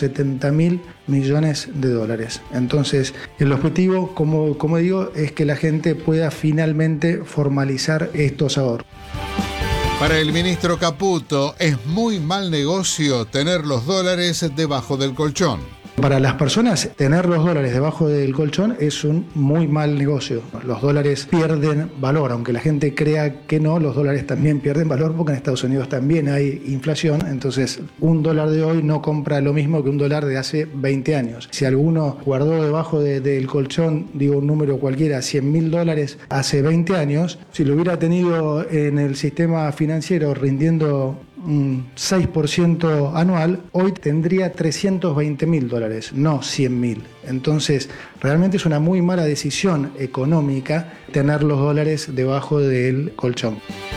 $70.000 millones. Entonces, el objetivo, como digo, es que la gente pueda finalmente formalizar estos ahorros. Para el ministro Caputo, es muy mal negocio tener los dólares debajo del colchón. Para las personas, tener los dólares debajo del colchón es un muy mal negocio. Los dólares pierden valor, aunque la gente crea que no, los dólares también pierden valor porque en Estados Unidos también hay inflación, entonces un dólar de hoy no compra lo mismo que un dólar de hace 20 años. Si alguno guardó debajo del colchón, digo un número cualquiera, $100.000 hace 20 años, si lo hubiera tenido en el sistema financiero rindiendo un 6% anual, hoy tendría $320.000, no 100.000. Entonces, realmente es una muy mala decisión económica tener los dólares debajo del colchón.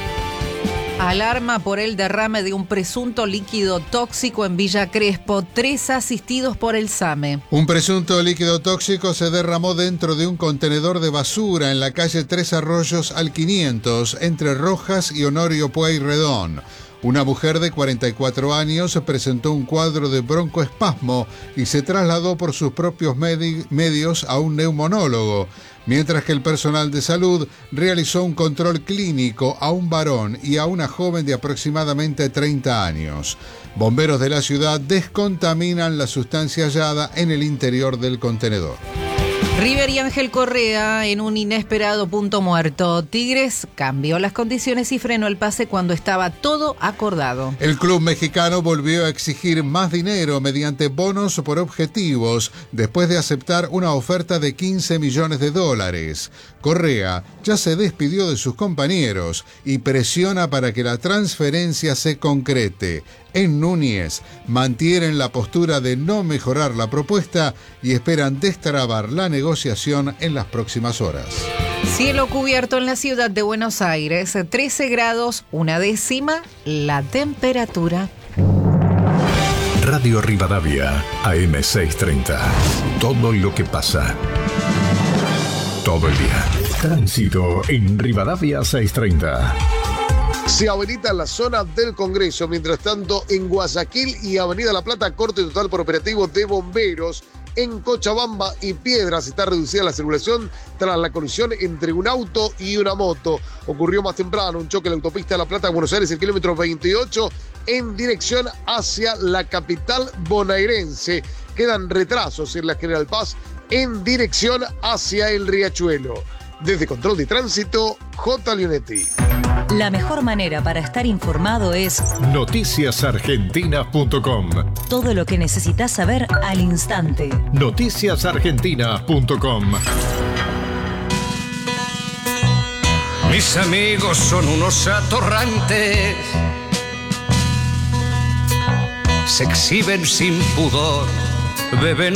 Alarma por el derrame de un presunto líquido tóxico en Villa Crespo. 3 asistidos por el SAME. Un presunto líquido tóxico se derramó dentro de un contenedor de basura en la calle Tres Arroyos al 500, entre Rojas y Honorio Pueyrredón. Una mujer de 44 años presentó un cuadro de broncoespasmo y se trasladó por sus propios medios a un neumonólogo, mientras que el personal de salud realizó un control clínico a un varón y a una joven de aproximadamente 30 años. Bomberos de la ciudad descontaminan la sustancia hallada en el interior del contenedor. River y Ángel Correa en un inesperado punto muerto. Tigres cambió las condiciones y frenó el pase cuando estaba todo acordado. El club mexicano volvió a exigir más dinero mediante bonos por objetivos después de aceptar una oferta de $15 millones. Correa ya se despidió de sus compañeros y presiona para que la transferencia se concrete. En Núñez mantienen la postura de no mejorar la propuesta y esperan destrabar la negociación en las próximas horas. Cielo cubierto en la ciudad de Buenos Aires, 13 grados, 1/10 la temperatura. Radio Rivadavia, AM 630. Todo lo que pasa. Todo el día. Tránsito en Rivadavia 630. Se habilita la zona del Congreso. Mientras tanto, en Guayaquil y Avenida La Plata, corte total por operativo de bomberos. En Cochabamba y Piedras está reducida la circulación tras la colisión entre un auto y una moto. Ocurrió más temprano un choque en la autopista de La Plata, Buenos Aires, el kilómetro 28, en dirección hacia la capital bonaerense. Quedan retrasos en la General Paz en dirección hacia el Riachuelo. Desde Control de Tránsito, J. Leonetti. La mejor manera para estar informado es noticiasargentinas.com. Todo lo que necesitas saber al instante. noticiasargentinas.com. Mis amigos son unos atorrantes, se exhiben sin pudor, beben